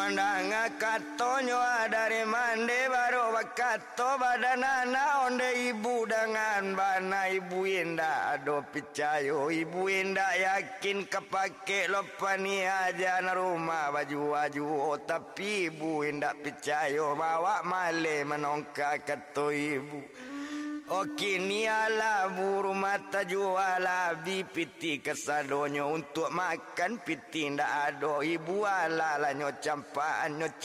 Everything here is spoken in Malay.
Mandanga katonyo dari mande baru wakato badanana onde ibu dengan bana ibu indah ado picayo ibu indah yakin kepake lopani aja na rumah baju-baju tapi ibu indah picayo bawa male menongka kato ibu. Kini ala buru mata juala bipiti kesadonyo untuk makan piti ndak ado ibu ala la nyo campaan nyo